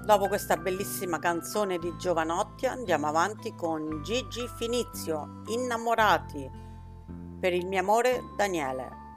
Dopo questa bellissima canzone di Giovanotti andiamo avanti con Gigi Finizio, Innamorati, per il mio amore Daniele.